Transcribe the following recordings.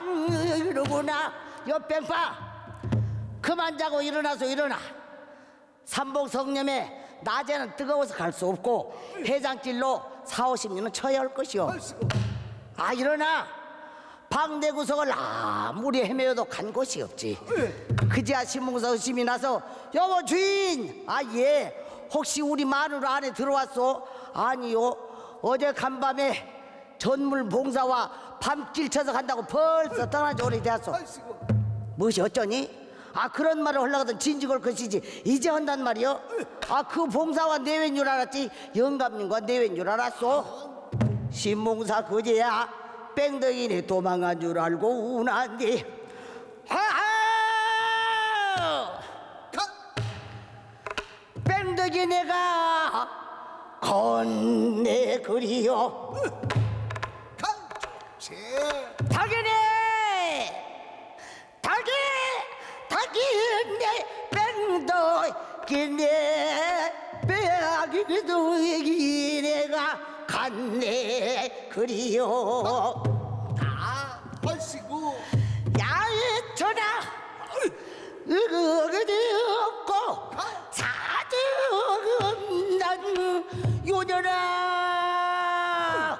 이러구나. 옆뱅파 그만 자고 일어나서 일어나. 삼복성념에 낮에는 뜨거워서 갈 수 없고 해장길로 40-50년은 쳐야 할 것이오. 아 일어나. 방 내 구석을 아무리 헤매어도 간 곳이 없지. 그제야 신문사 의심이 나서 여보 주인, 아 예, 혹시 우리 마누라 안에 들어왔소? 아니요, 어제 간밤에 전물 봉사와 밤길 쳐서 간다고 벌써 떠난 지 오래되었소. 무엇이 어쩌니? 아 그런 말을 하려고 하던 진직을 것이지 이제 한단 말이요? 아 그 봉사와 내외인 줄 알았지 영감님과 내외인 줄 알았소? 신봉사 그제야 뺑덕이네 도망간 줄 알고 우나니. 하하! 뺑덕이 내가 건네 그리요. 닭이네 닭이네 뺑덕이네 뺑덕이 내가 갔네 그리요. 아이고 야외쳐라 그게 없고 사득은 난 요녀라.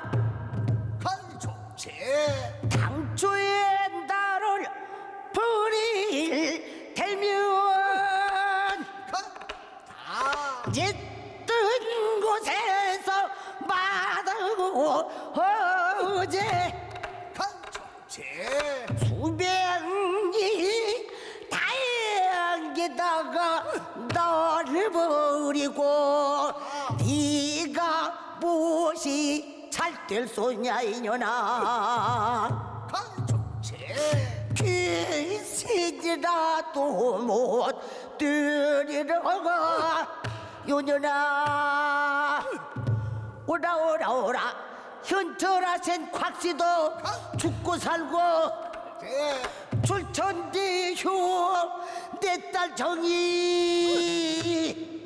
간종체 당초에 나를 버릴 테면 짙은 곳에서 마다고 어제 간종체 수백리 다행기다가 너를 버리고 네가 무엇이 잘될 소냐 이년아. 간종체 귀신이라도 못 들이러가 요년아. 오라 현철아센 곽씨도 죽고 살고 출천대효 내 딸 정이